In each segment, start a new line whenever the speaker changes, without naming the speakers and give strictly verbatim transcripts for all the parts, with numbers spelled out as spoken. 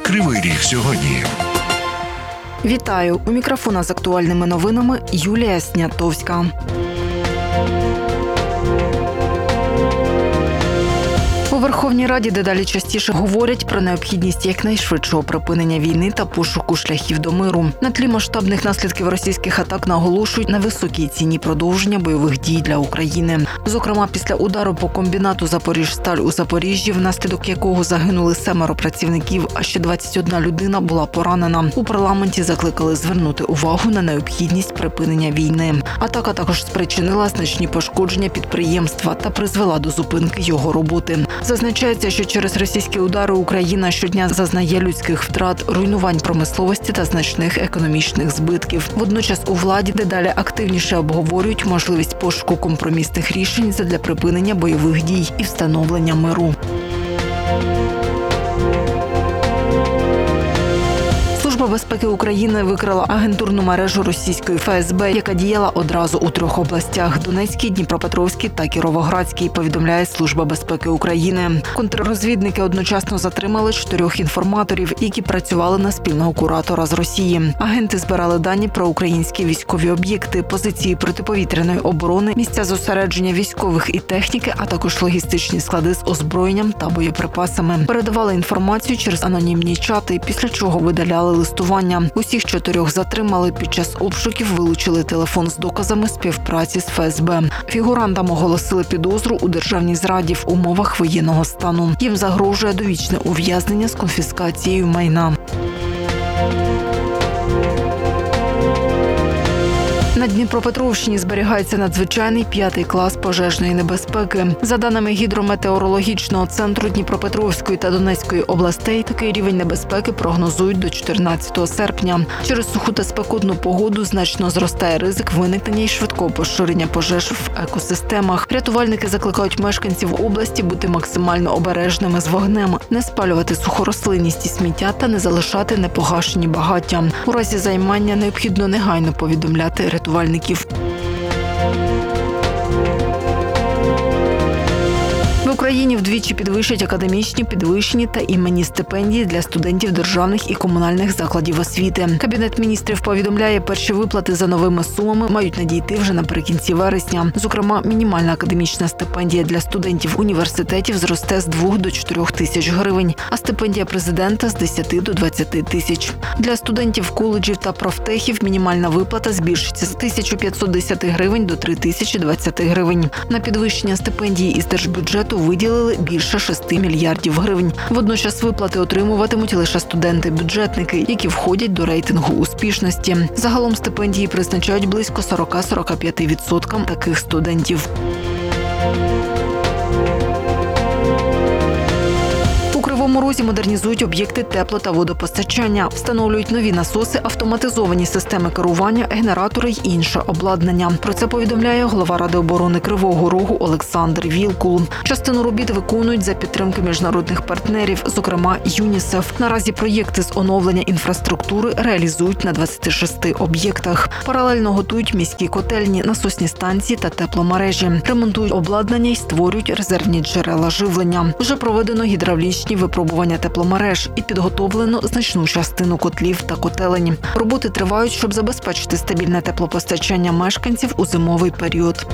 Кривий Ріг сьогодні.
Вітаю! У мікрофона з актуальними новинами Юлія Снятовська. У Верховній Раді дедалі частіше говорять про необхідність якнайшвидшого припинення війни та пошуку шляхів до миру. На тлі масштабних наслідків російських атак наголошують на високій ціні продовження бойових дій для України. Зокрема, після удару по комбінату «Запоріжсталь» у Запоріжжі, внаслідок якого загинули семеро працівників, а ще двадцять одна людина була поранена. У парламенті закликали звернути увагу на необхідність припинення війни. Атака також спричинила значні пошкодження підприємства та призвела до зупинки його роботи. Зазначається, що через російські удари Україна щодня зазнає людських втрат, руйнувань промисловості та значних економічних збитків. Водночас у владі дедалі активніше обговорюють можливість пошуку компромісних рішень задля припинення бойових дій і встановлення миру. Служба безпеки України викрила агентурну мережу російської еф ес бе, яка діяла одразу у трьох областях – Донецькій, Дніпропетровській та Кіровоградській, повідомляє Служба безпеки України. Контррозвідники одночасно затримали чотирьох інформаторів, які працювали на спільного куратора з Росії. Агенти збирали дані про українські військові об'єкти, позиції протиповітряної оборони, місця зосередження військових і техніки, а також логістичні склади з озброєнням та боєприпасами. Передавали інформацію через анонімні чати, після чого видаляли листування. Усіх чотирьох затримали. Під час обшуків вилучили телефон з доказами співпраці з еф ес бе. Фігурантам оголосили підозру у державній зраді в умовах воєнного стану. Їм загрожує довічне ув'язнення з конфіскацією майна. На Дніпропетровщині зберігається надзвичайний п'ятий клас пожежної небезпеки. За даними гідрометеорологічного центру Дніпропетровської та Донецької областей, такий рівень небезпеки прогнозують до чотирнадцятого серпня. Через суху та спекотну погоду значно зростає ризик виникнення і швидкого поширення пожеж в екосистемах. Рятувальники закликають мешканців області бути максимально обережними з вогнем, не спалювати сухорослинність і сміття та не залишати непогашені багаття. У разі займання необхідно негайно повідомляти рятувальників. В Україні вдвічі підвищать академічні, підвищені та іменні стипендії для студентів державних і комунальних закладів освіти. Кабінет міністрів повідомляє, перші виплати за новими сумами мають надійти вже наприкінці вересня. Зокрема, мінімальна академічна стипендія для студентів університетів зросте з двох до чотирьох тисяч гривень, а стипендія президента – з десяти до двадцяти тисяч. Для студентів коледжів та профтехів мінімальна виплата збільшиться з тисячі п'ятсот десять гривень до три тисячі двадцять гривень. На підвищення стипендії із держбюджету виділили більше шести мільярдів гривень. Водночас виплати отримуватимуть лише студенти-бюджетники, які входять до рейтингу успішності. Загалом стипендії призначають близько сорок до сорока п'яти відсотків таких студентів. У Кривому Розі модернізують об'єкти тепло- та водопостачання, встановлюють нові насоси, автоматизовані системи керування, генератори й інше обладнання. Про це повідомляє голова Ради оборони Кривого Рогу Олександр Вілкул. Частину робіт виконують за підтримки міжнародних партнерів, зокрема ЮНІСЕФ. Наразі проєкти з оновлення інфраструктури реалізують на двадцяти шести об'єктах. Паралельно готують міські котельні, насосні станції та тепломережі. Ремонтують обладнання й створюють резервні джерела живлення. Вже проведено гідравлічні випробування тепломереж і підготовлено значну частину котлів та котелень. Роботи тривають, щоб забезпечити стабільне теплопостачання мешканців у зимовий період.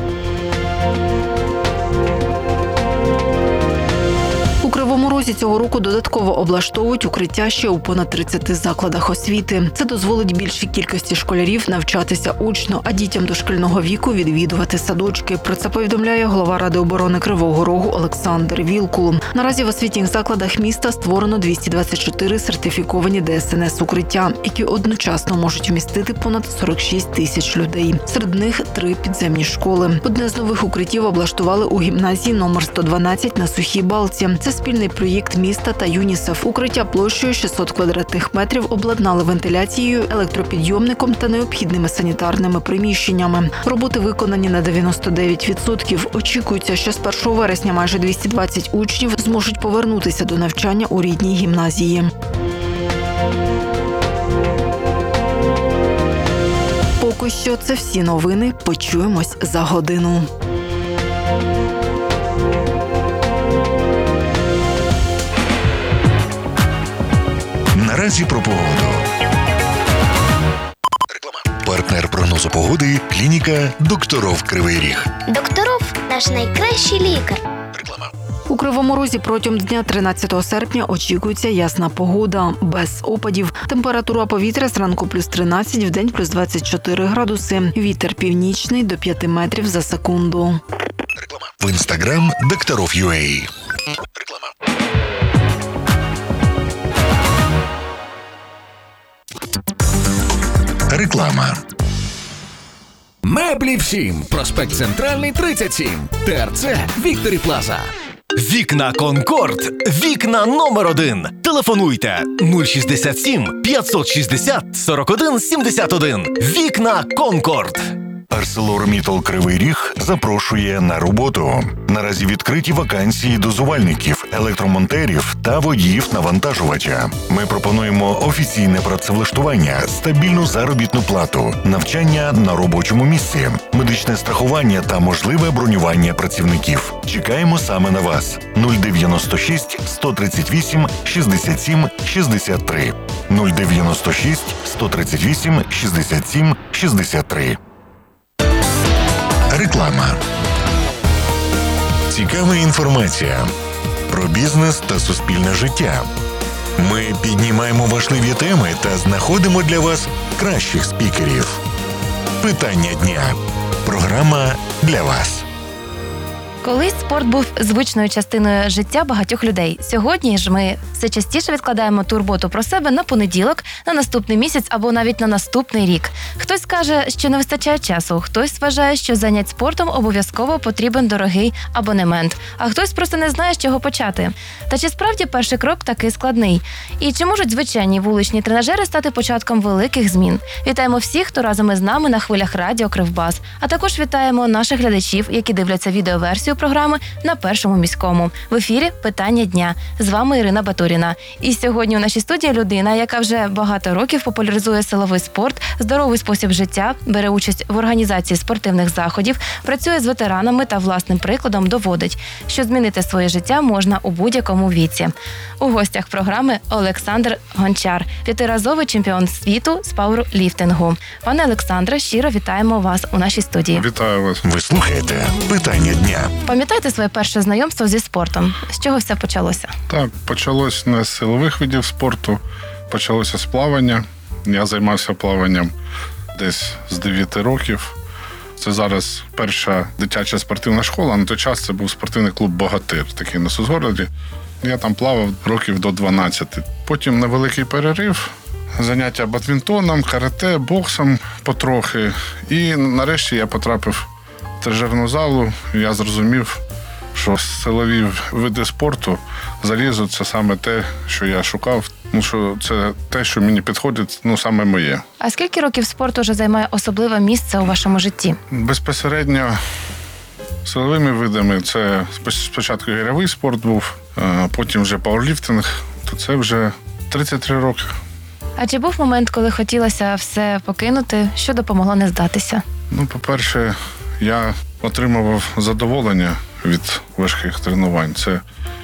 У Кривому Розі цього року додатково облаштовують укриття ще у понад тридцяти закладах освіти. Це дозволить більшій кількості школярів навчатися очно, а дітям дошкільного віку відвідувати садочки. Про це повідомляє голова Ради оборони Кривого Рогу Олександр Вілкул. Наразі в освітніх закладах міста створено двісті двадцять чотири сертифіковані де ес ен ес-укриття, які одночасно можуть вмістити понад сорок шість тисяч людей. Серед них три підземні школи. Одне з нових укриттів облаштували у гімназії номер сто дванадцять на Сухій Балці. Це спільний проєкт міста та ЮНІСЕФ. Укриття площею шістсот квадратних метрів обладнали вентиляцією, електропідйомником та необхідними санітарними приміщеннями. Роботи виконані на дев'яносто дев'ять відсотків. Очікується, що з першого вересня майже двісті двадцять учнів зможуть повернутися до навчання у рідній гімназії. Поки що це всі новини. Почуємось за годину.
Наразі про погоду. Реклама. Партнер прогнозу погоди – клініка «Докторов Кривий Ріг».
Докторов – наш найкращий лікар.
Реклама.
У Кривому Розі протягом дня тринадцятого серпня очікується ясна погода, без опадів. Температура повітря зранку плюс тринадцять, вдень плюс двадцять чотири градуси. Вітер північний до п'яти метрів за секунду.
Реклама. В інстаграм «Докторов.ua». Реклама. Реклама.
Меблі всім. Проспект Центральний, тридцять сім. ТРЦ Вікторі Плаза.
Вікна Конкорд. Вікна номер один. Телефонуйте нуль шістдесят сім п'ятсот шістдесят сорок один сімдесят один. Вікна Конкорд.
ArcelorMittal Кривий Ріг запрошує на роботу. Наразі відкриті вакансії дозувальників, електромонтерів та водіїв-навантажувача. Ми пропонуємо офіційне працевлаштування, стабільну заробітну плату, навчання на робочому місці, медичне страхування та можливе бронювання працівників. Чекаємо саме на вас. нуль дев'яносто шість сто тридцять вісім шістдесят сім шістдесят три. нуль дев'яносто шість сто тридцять вісім шістдесят сім шістдесят три. Реклама. Цікава інформація про бізнес та суспільне життя. Ми піднімаємо важливі теми та знаходимо для вас кращих спікерів. Питання дня. Програма для вас.
Колись спорт був звичною частиною життя багатьох людей. Сьогодні ж ми все частіше відкладаємо турботу про себе на понеділок, на наступний місяць або навіть на наступний рік. Хтось каже, що не вистачає часу, хтось вважає, що занять спортом обов'язково потрібен дорогий абонемент, а хтось просто не знає, з чого почати. Та чи справді перший крок такий складний? І чи можуть звичайні вуличні тренажери стати початком великих змін? Вітаємо всіх, хто разом із нами на хвилях радіо Кривбас. А також вітаємо наших глядачів, які дивляться відеоверсію програми на Першому міському. В ефірі «Питання дня». З вами Ірина Батуріна. І сьогодні у нашій студії людина, яка вже багато років популяризує силовий спорт, здоровий спосіб життя, бере участь в організації спортивних заходів, працює з ветеранами та власним прикладом доводить, що змінити своє життя можна у будь-якому віці. У гостях програми Олександр Гончар, п'ятиразовий чемпіон світу з пауерліфтингу. Пане Олександре, щиро вітаємо вас у нашій студії.
Вітаю вас.
Ви слухаєте «Питання дня».
Пам'ятаєте своє перше знайомство зі спортом? З чого все почалося?
Так, почалось не з силових видів спорту, почалося з плавання. Я займався плаванням десь з дев'яти років. Це зараз перша дитяча спортивна школа, на той час це був спортивний клуб «Богатир», такий на Сузгороді. Я там плавав років до дванадцяти. Потім невеликий перерив, заняття бадмінтоном, карате, боксом потрохи. І нарешті я потрапив в тренажерну залу, і я зрозумів, що силові види спорту, залізо – це саме те, що я шукав, тому що це те, що мені підходить, ну, саме моє.
А скільки років спорту вже займає особливе місце у вашому житті?
Безпосередньо силовими видами це спочатку гірьовий спорт був, а потім вже пауерліфтинг, то це вже тридцять три роки.
А чи був момент, коли хотілося все покинути, що допомогло не здатися?
Ну, по-перше, я отримував задоволення від важких тренувань. Це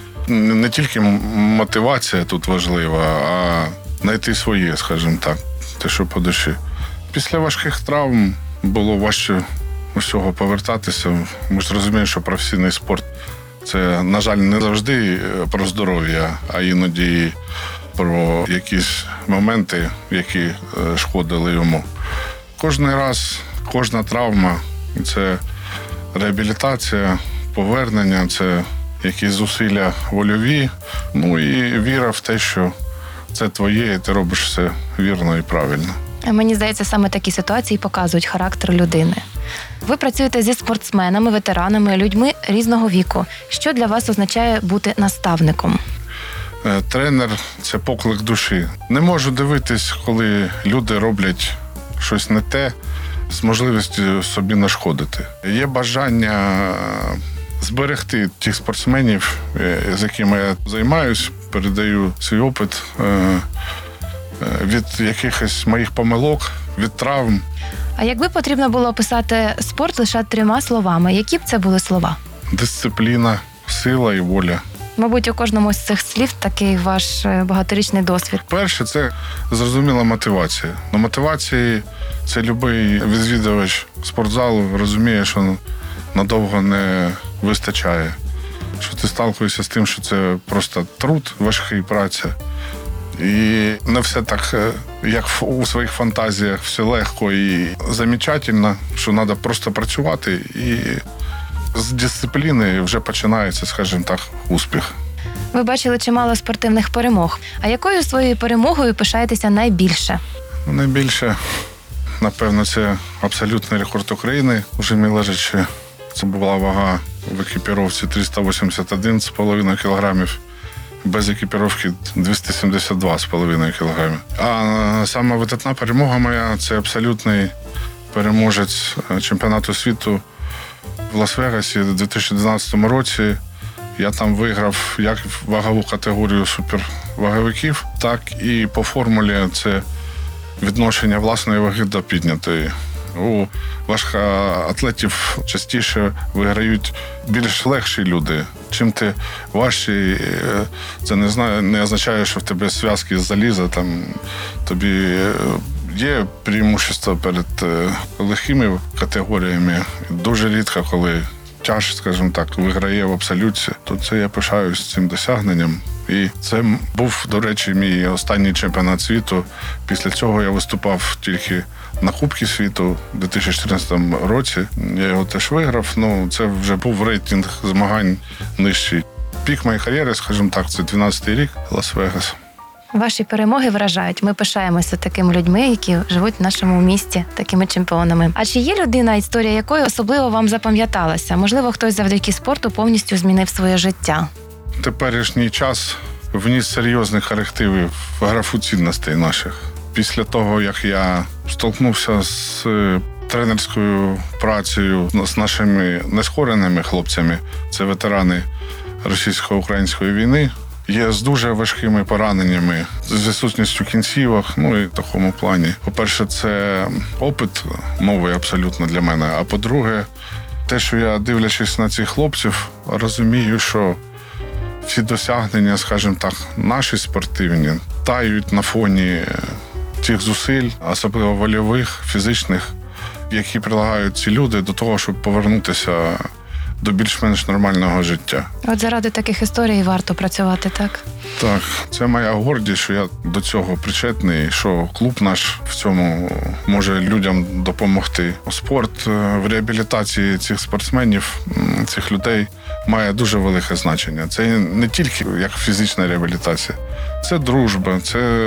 не тільки мотивація тут важлива, а знайти своє, скажімо так, те, що по душі. Після важких травм було важче усього повертатися. Ми ж розуміємо, що професійний спорт – це, на жаль, не завжди про здоров'я, а іноді про якісь моменти, які шкодили йому. Кожен раз, кожна травма – це реабілітація, повернення, це якісь зусилля вольові, ну і віра в те, що це твоє, і ти робиш все вірно і правильно.
Мені здається, саме такі ситуації показують характер людини. Ви працюєте зі спортсменами, ветеранами, людьми різного віку. Що для вас означає бути наставником?
Тренер – це поклик душі. Не можу дивитись, коли люди роблять щось не те, з можливістю собі нашкодити. Є бажання зберегти тих спортсменів, з якими я займаюсь, передаю свій опит від якихось моїх помилок, від травм.
А якби потрібно було описати спорт лише трьома словами, які б це були слова?
Дисципліна, сила і воля.
Мабуть, у кожному з цих слів такий ваш е, багаторічний досвід.
Перше, це зрозуміла мотивація. На мотивації це будь-який відвідувач спортзалу розуміє, що надовго не вистачає. Що ти сталкуєшся з тим, що це просто труд, важкий, праця. І не все так, як у своїх фантазіях, все легко і замечательно, що треба просто працювати. І з дисципліни вже починається, скажімо так, успіх.
Ви бачили чимало спортивних перемог. А якою своєю перемогою пишаєтеся найбільше?
Найбільше, напевно, це абсолютний рекорд України. Уже мій лежачи, це була вага в екіпіровці триста вісімдесят один з половиною кілограмів. Без екіпіровки двісті сімдесят два з половиною кілограмів. А саме видатна перемога моя – це абсолютний переможець чемпіонату світу в Лас-Вегасі у дві тисячі дванадцятому році. Я там виграв як вагову категорію суперваговиків, так і по формулі це відношення власної ваги до піднятої. У важкоатлетів частіше виграють більш легші люди. Чим ти важчий, це не знаю, не означає, що в тебе зв'язки з заліза, там тобі є преимущество перед легкими категоріями. Дуже рідко, коли тяж, скажімо так, виграє в абсолюті, то це я пишаюсь цим досягненням. І це був, до речі, мій останній чемпіонат світу. Після цього я виступав тільки на Кубки світу у дві тисячі чотирнадцятому році. Я його теж виграв, ну це вже був рейтинг змагань нижчий. Пік моєї кар'єри, скажімо так, це дванадцятий рік, Лас-Вегас.
Ваші перемоги вражають. Ми пишаємося такими людьми, які живуть в нашому місті, такими чемпіонами. А чи є людина, історія якої особливо вам запам'яталася? Можливо, хтось завдяки спорту повністю змінив своє життя?
Теперішній час вніс серйозні корективи в графу цінностей наших. Після того, як я столкнувся з тренерською працею з нашими нескореними хлопцями, це ветерани російсько-української війни, є з дуже важкими пораненнями, з відсутністю кінцівок, ну і в такому плані. По-перше, це опит новий абсолютно для мене, а по-друге, те, що я, дивлячись на цих хлопців, розумію, що всі досягнення, скажімо так, наші спортивні, тають на фоні тих зусиль, особливо вольових, фізичних, які прилагають ці люди до того, щоб повернутися до більш-менш нормального життя.
От заради таких історій варто працювати, так?
Так, це моя гордість, що я до цього причетний, що клуб наш в цьому може людям допомогти. Спорт в реабілітації цих спортсменів, цих людей має дуже велике значення. Це не тільки як фізична реабілітація, це дружба, це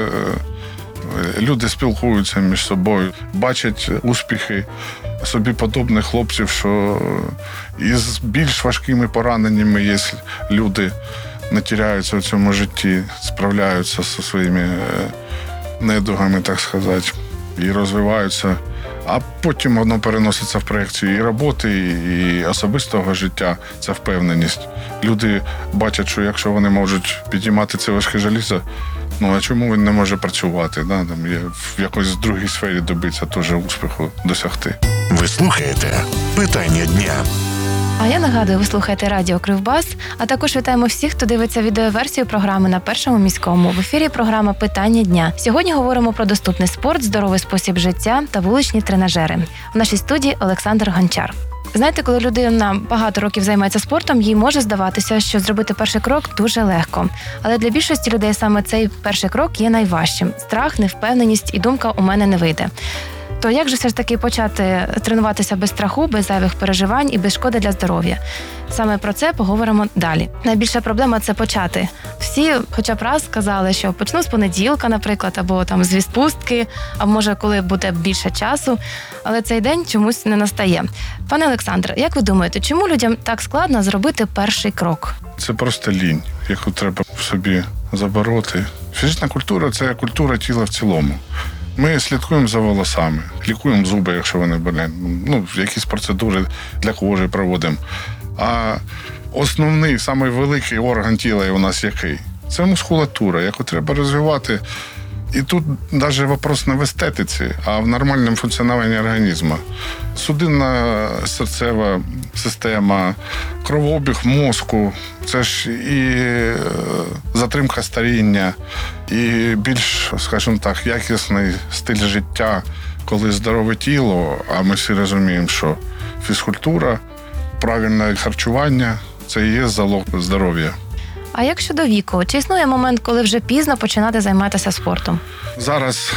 люди спілкуються між собою, бачать успіхи собі подобних хлопців, що із більш важкими пораненнями є люди, не тіряються в цьому житті, справляються зі своїми недугами, так сказати, і розвиваються. А потім воно переноситься в проекцію і роботи, і особистого життя, це впевненість. Люди бачать, що якщо вони можуть підіймати це важке желізо, ну а чому він не може працювати? Да? Там є в якоїсь другій сфері добитися теж успіху досягти.
Ви слухаєте «Питання дня».
А я нагадую, ви слухаєте радіо Кривбас, а також вітаємо всіх, хто дивиться відеоверсію програми на Першому міському. В ефірі програма «Питання дня». Сьогодні говоримо про доступний спорт, здоровий спосіб життя та вуличні тренажери. В нашій студії Олександр Гончар. Знаєте, коли людина багато років займається спортом, їй може здаватися, що зробити перший крок дуже легко. Але для більшості людей саме цей перший крок є найважчим. Страх, невпевненість і думка «у мене не вийде». То як же все ж таки почати тренуватися без страху, без зайвих переживань і без шкоди для здоров'я? Саме про це поговоримо далі. Найбільша проблема – це почати. Всі хоча б раз сказали, що почну з понеділка, наприклад, або там з відпустки, а може, коли буде більше часу, але цей день чомусь не настає. Пане Олександре, як ви думаєте, чому людям так складно зробити перший крок?
Це просто лінь, яку треба в собі забороти. Фізична культура – це культура тіла в цілому. Ми слідкуємо за волосами, лікуємо зуби, якщо вони болять, ну, якісь процедури для кожи проводимо. А основний, самий великий орган тіла у нас який? Це мускулатура, яку треба розвивати І тут навіть вопрос не в естетиці, а в нормальному функціонуванні організму. Судинна серцева система, кровообіг мозку, це ж і затримка старіння, і більш, скажімо так, якісний стиль життя, коли здорове тіло, а ми всі розуміємо, що фізкультура, правильне харчування – це і є залог здоров'я.
А як щодо віку? Чи існує момент, коли вже пізно починати займатися спортом?
Зараз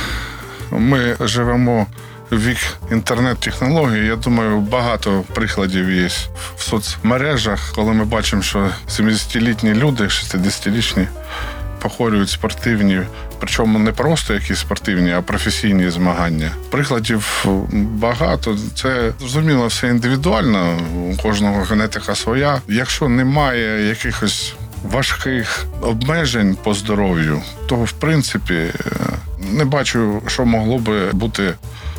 ми живемо в вік інтернет-технологій. Я думаю, багато прикладів є в соцмережах, коли ми бачимо, що сімдесятилітні люди, шістдесятирічні похорюють спортивні, причому не просто якісь спортивні, а професійні змагання. Прикладів багато. Це, зрозуміло, все індивідуально, у кожного генетика своя. Якщо немає якихось важких обмежень по здоров'ю, то, в принципі, не бачу, що могло би бути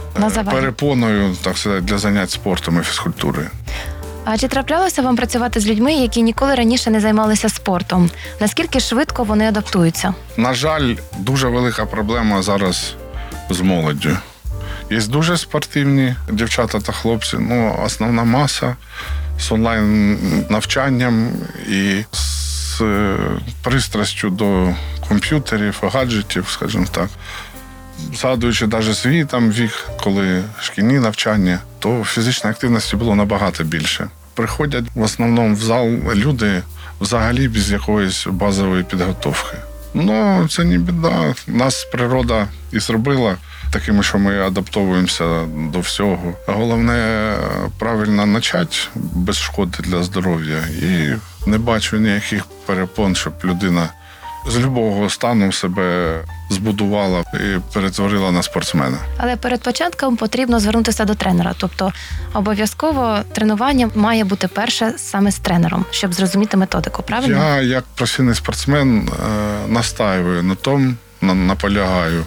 перепоною, так сказати, для занять спортом і фізкультурою.
А чи траплялося вам працювати з людьми, які ніколи раніше не займалися спортом? Наскільки швидко вони адаптуються?
На жаль, дуже велика проблема зараз з молоддю. Є дуже спортивні дівчата та хлопці, ну, основна маса з онлайн-навчанням і з пристрастю до комп'ютерів, гаджетів, скажімо так. Згадуючи навіть свій там вік, коли шкільні навчання, то фізичної активності було набагато більше. Приходять в основному в зал люди взагалі без якоїсь базової підготовки. Ну, це не біда. Нас природа і зробила такими, що ми адаптовуємося до всього. Головне правильно почати без шкоди для здоров'я. І не бачу ніяких перепон, щоб людина з любого стану себе збудувала і перетворила на спортсмена.
Але перед початком потрібно звернутися до тренера. Тобто обов'язково тренування має бути перше саме з тренером, щоб зрозуміти методику, правильно?
Я, як професійний спортсмен, настаюю на тому, наполягаю,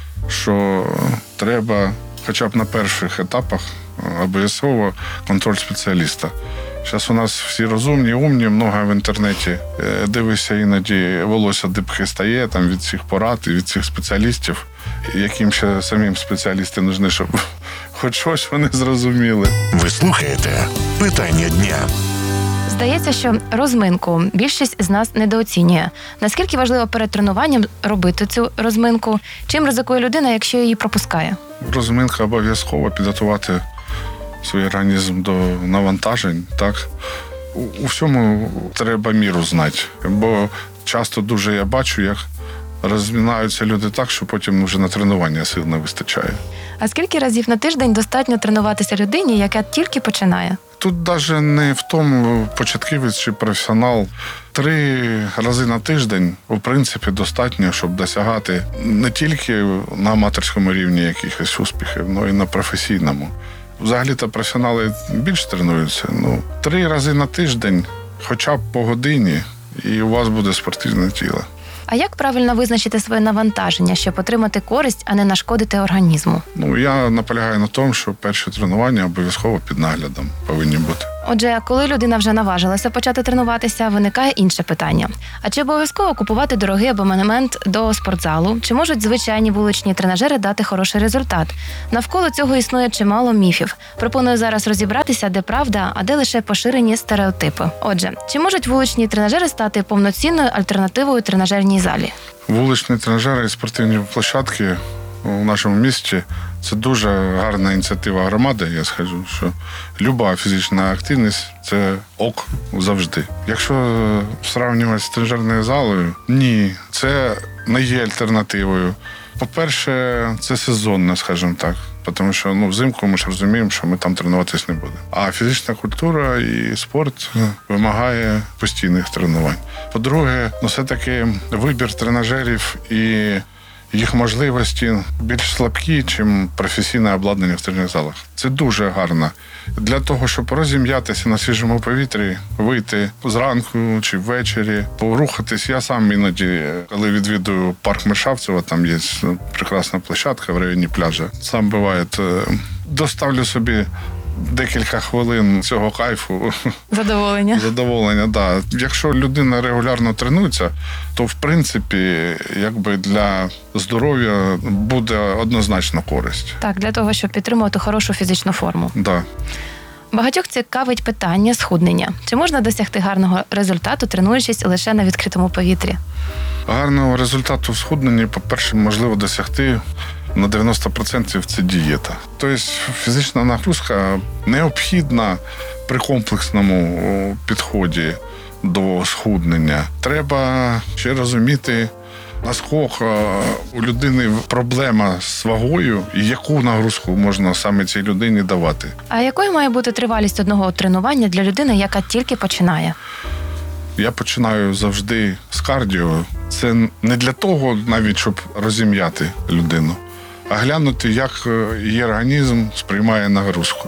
що треба хоча б на перших етапах обов'язково контроль спеціаліста. Зараз у нас всі розумні, умні, много в інтернеті. Дивишся, іноді волосся дибки стає там, від цих порад і від цих спеціалістів, яким ще самим спеціалісти нужні, щоб хоч щось вони зрозуміли.
Ви слухаєте «Питання дня».
Здається, що розминку більшість з нас недооцінює. Наскільки важливо перед тренуванням робити цю розминку? Чим ризикує людина, якщо її пропускає?
Розминка обов'язково, підготувати свій організм до навантажень, так? У, у всьому треба міру знати, бо часто дуже я бачу, як розминаються люди так, що потім вже на тренування сил не вистачає.
А скільки разів на тиждень достатньо тренуватися людині, яка тільки починає?
Тут навіть не в тому, початківець чи професіонал. Три рази на тиждень, в принципі, достатньо, щоб досягати не тільки на аматорському рівні якихось успіхів, але й на професійному. Взагалі-то професіонали більше тренуються. Ну, три рази на тиждень, хоча б по годині, і у вас буде спортивне тіло.
А як правильно визначити своє навантаження, щоб отримати користь, а не нашкодити організму?
Ну, я наполягаю на тому, що перші тренування обов'язково під наглядом повинні бути.
Отже, коли людина вже наважилася почати тренуватися, виникає інше питання. А чи обов'язково купувати дорогий абонемент до спортзалу? Чи можуть звичайні вуличні тренажери дати хороший результат? Навколо цього існує чимало міфів. Пропоную зараз розібратися, де правда, а де лише поширені стереотипи. Отже, чи можуть вуличні тренажери стати повноцінною альтернативою тренажерній залі?
Вуличні тренажери і спортивні площадки у нашому місті – це дуже гарна ініціатива громади. Я скажу, що люба фізична активність – це ок завжди. Якщо сравнювати з тренажерною залою, ні, це не є альтернативою. По-перше, це сезонно, скажімо так. Тому що ну, взимку ми ж розуміємо, що ми там тренуватись не будемо. А фізична культура і спорт вимагає постійних тренувань. По-друге, ну, все-таки вибір тренажерів і їх можливості більш слабкі, ніж професійне обладнання в тренажерних залах. Це дуже гарно. Для того, щоб розім'ятися на свіжому повітрі, вийти зранку чи ввечері, порухатись. Я сам іноді, коли відвідую парк Мершавцева, там є прекрасна площадка в районі пляжа. Сам буває, доставлю собі декілька хвилин цього кайфу.
Задоволення.
Задоволення, да. Якщо людина регулярно тренується, то в принципі, якби для здоров'я буде однозначно користь.
Так, для того, щоб підтримувати хорошу фізичну форму.
Да.
Багатьох цікавить питання схуднення. Чи можна досягти гарного результату, тренуючись лише на відкритому повітрі?
Гарного результату в схудненні, по-перше, можливо досягти на дев'яносто відсотків це дієта. Тобто фізична нагрузка необхідна при комплексному підході до схуднення. Треба ще розуміти, наскільки у людини проблема з вагою і яку нагрузку можна саме цій людині давати.
А якою має бути тривалість одного тренування для людини, яка тільки починає?
Я починаю завжди з кардіо. Це не для того навіть, щоб розім'яти людину, а глянути, як її організм сприймає нагрузку.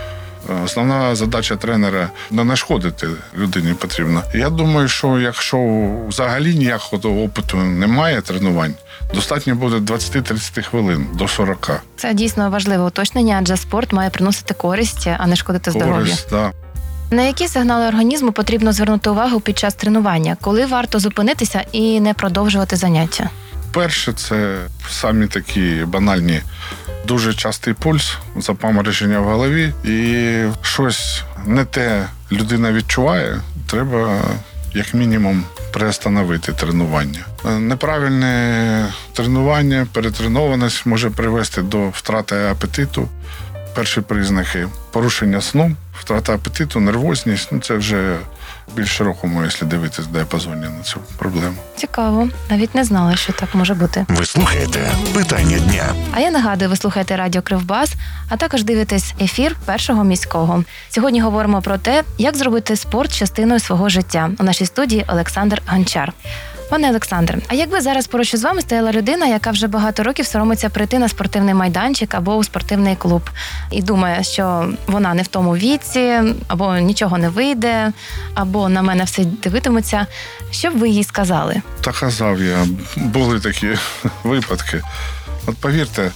Основна задача тренера – не нашкодити людині потрібно. Я думаю, що якщо взагалі ніякого опиту немає тренувань, достатньо буде двадцять-тридцять хвилин до сорок.
Це дійсно важливе уточнення, адже спорт має приносити користь, а не шкодити здоров'ю.
Користь, да.
На які сигнали організму потрібно звернути увагу під час тренування? Коли варто зупинитися і не продовжувати заняття?
Перше – це самі такі банальні. Дуже частий пульс, запаморочення в голові, і щось не те людина відчуває, треба як мінімум приостановити тренування. Неправильне тренування, перетренованість може привести до втрати апетиту. Перші признаки – порушення сну, втрата апетиту, нервозність. Ну, це вже більш широкому, якщо дивитись в діапазоні на цю проблему.
Цікаво. Навіть не знала, що так може бути.
Ви слухаєте «Питання дня».
А я нагадую, ви слухаєте радіо Кривбас, а також дивитесь ефір Першого міського. Сьогодні говоримо про те, як зробити спорт частиною свого життя. У нашій студії Олександр Гончар. Пане Олександре, а якби зараз поруч із вами стояла людина, яка вже багато років соромиться прийти на спортивний майданчик або у спортивний клуб і думає, що вона не в тому віці, або нічого не вийде, або на мене все дивитимуться, що б ви їй сказали?
Та казав я, були такі випадки. От повірте,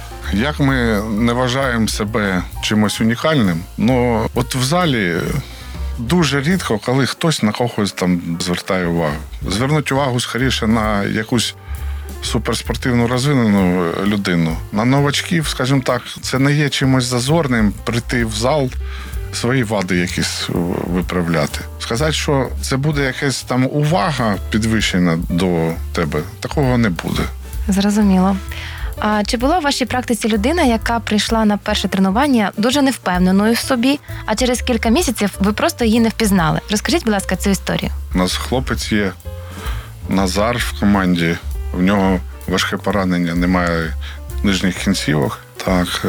як ми не вважаємо себе чимось унікальним, але от в залі дуже рідко, коли хтось на когось там звертає увагу. Звернуть увагу скоріше на якусь суперспортивну розвинену людину. На новачків, скажімо так, це не є чимось зазорним прийти в зал, свої вади якісь виправляти. Сказати, що це буде якась там увага підвищена до тебе, такого не буде.
Зрозуміло. А чи була у вашій практиці людина, яка прийшла на перше тренування дуже невпевненою в собі, а через кілька місяців ви просто її не впізнали? Розкажіть, будь ласка, цю історію.
У нас хлопець є, Назар в команді, в нього важке поранення, немає нижніх кінцівок. Так,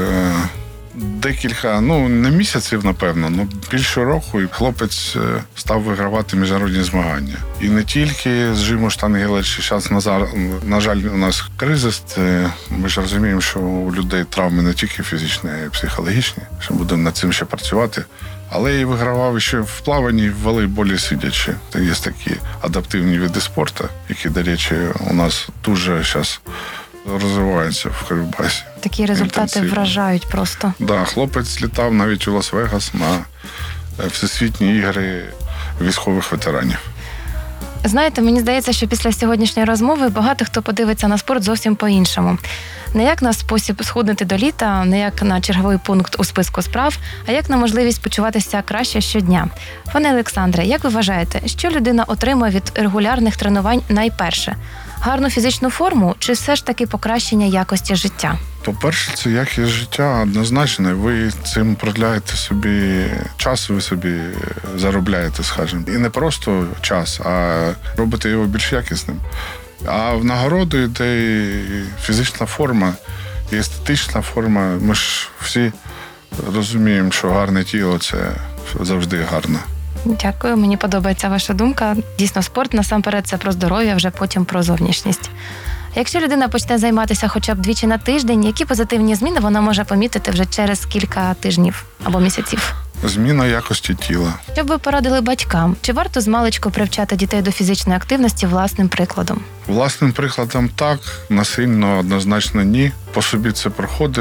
декілька, ну не місяців, напевно, але більше року, і хлопець став вигравати міжнародні змагання. І не тільки з жиму штангелечі. Зараз, Назар, на жаль, у нас кризис. Ми ж розуміємо, що у людей травми не тільки фізичні, а й психологічні, що будемо над цим ще працювати. Але і вигравав ще в плаванні, в волейболі сидячи. Є такі адаптивні види спорту, які, до речі, у нас дуже зараз розвиваються в Кривбасі.
Такі результати
інтенсивно.
Вражають просто.
Так, да, хлопець літав навіть у Лас-Вегас на всесвітні ігри військових ветеранів.
Знаєте, мені здається, що після сьогоднішньої розмови багато хто подивиться на спорт зовсім по-іншому. Не як на спосіб схуднути до літа, не як на черговий пункт у списку справ, а як на можливість почуватися краще щодня. Пане Олександре, як ви вважаєте, що людина отримує від регулярних тренувань найперше? Гарну фізичну форму чи все ж таки покращення якості життя?
По-перше, це якість життя однозначно. Ви цим продляєте собі час, ви собі заробляєте, скажімо. І не просто час, а робите його більш якісним. А в нагороду йде і фізична форма, і естетична форма. Ми ж всі розуміємо, що гарне тіло – це завжди гарно.
Дякую, мені подобається ваша думка. Дійсно, спорт насамперед це про здоров'я, вже потім про зовнішність. Якщо людина почне займатися хоча б двічі на тиждень, які позитивні зміни вона може помітити вже через кілька тижнів або місяців?
Зміна якості тіла.
Що б ви порадили батькам? Чи варто змалечку привчати дітей до фізичної активності власним прикладом?
Власним прикладом так, насильно однозначно ні. По собі це проходив.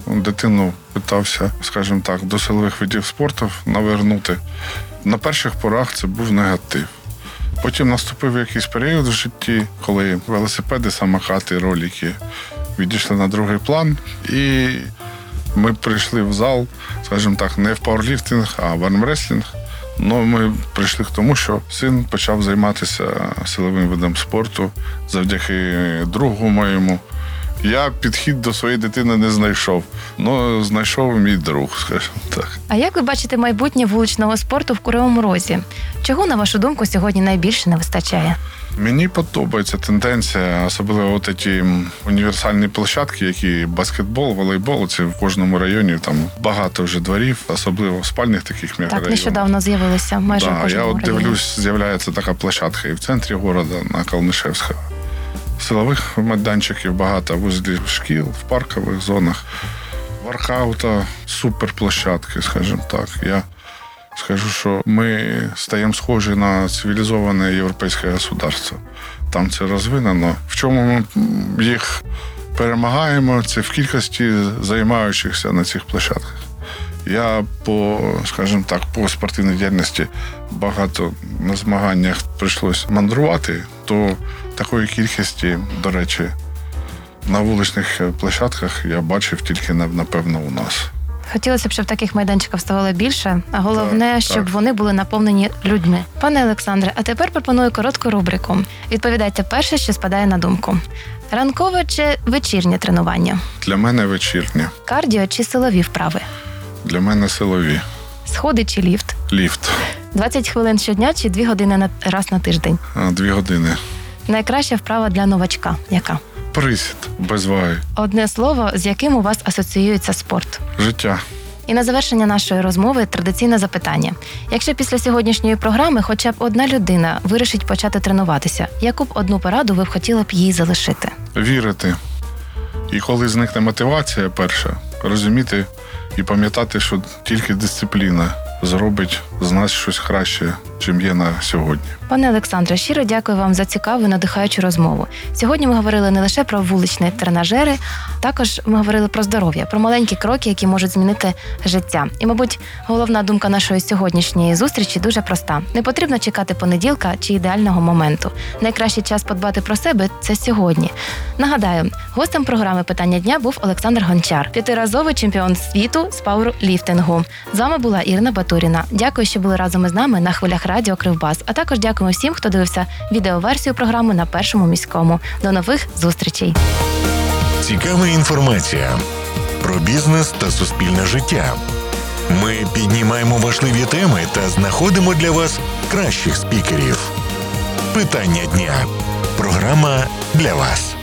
дитину питався, скажімо так, до силових видів спорту навернути. На перших порах це був негатив. Потім наступив якийсь період в житті, коли велосипеди, самокати, ролики відійшли на другий план. І ми прийшли в зал, скажімо так, не в пауерліфтинг, а в армреслінг. Ну, ми прийшли к тому, що син почав займатися силовим видом спорту завдяки другу моєму. Я підхід до своєї дитини не знайшов, але знайшов мій друг, скажімо так.
А як ви бачите майбутнє вуличного спорту в Кривому Розі? Чого, на вашу думку, сьогодні найбільше не вистачає?
Мені подобається тенденція, особливо от ці універсальні площадки, які баскетбол, волейбол, це в кожному районі, там багато вже дворів, особливо в спальних таких мегарайонах.
Так, нещодавно з'явилися майже
да,
в кожному
я от
районі.
дивлюсь, з'являється така площадка і в центрі міста, на Калнишевська. Силових майданчиків багато, возле шкіл, в паркових зонах. Воркаута, суперплощадки, скажімо так. Я скажу, що ми стаємо схожі на цивілізоване європейське государство. Там це розвинено. В чому ми їх перемагаємо, це в кількості займаючихся на цих площадках. Я по, скажімо так, по спортивній діяльності багато на змаганнях прийшлось мандрувати, то такої кількості, до речі, на вуличних площадках я бачив тільки, напевно, у нас.
Хотілося б, щоб таких майданчиків ставало більше, а головне,
Так,
щоб
так.
вони були наповнені людьми. Пане Олександре, а тепер пропоную коротку рубрику. Відповідайте перше, що спадає на думку. Ранкове чи вечірнє тренування?
Для мене вечірнє,
Кардіо чи силові вправи?
для мене силові.
Сходи чи ліфт?
Ліфт.
двадцять хвилин щодня чи дві години на раз на тиждень?
А, Дві години.
Найкраща вправа для новачка яка?
Присід, без ваги.
Одне слово, з яким у вас асоціюється спорт?
Життя.
І на завершення нашої розмови традиційне запитання. Якщо після сьогоднішньої програми хоча б одна людина вирішить почати тренуватися, яку б одну пораду ви б хотіли б їй залишити?
Вірити. І коли зникне мотивація перша, розуміти і пам'ятати, що тільки дисципліна зробить з нас щось краще, чим є на сьогодні.
Пане Олександре, щиро дякую вам за цікаву і надихаючу розмову. Сьогодні ми говорили не лише про вуличні тренажери, також ми говорили про здоров'я, про маленькі кроки, які можуть змінити життя. І, мабуть, головна думка нашої сьогоднішньої зустрічі дуже проста. Не потрібно чекати понеділка чи ідеального моменту. Найкращий час подбати про себе – це сьогодні. Нагадаю, гостем програми «Питання дня» був Олександр Гончар, п'ятиразовий чемпіон світу з пауерліфтингу. З вами була Ірина Батуріна. Дякую, що були разом із нами на хвилях радіо Кривбас. А також дякуємо всім, хто дивився відеоверсію програми на Першому міському. До нових зустрічей!
Цікава інформація про бізнес та суспільне життя. Ми піднімаємо важливі теми та знаходимо для вас кращих спікерів. Питання дня. Програма для вас.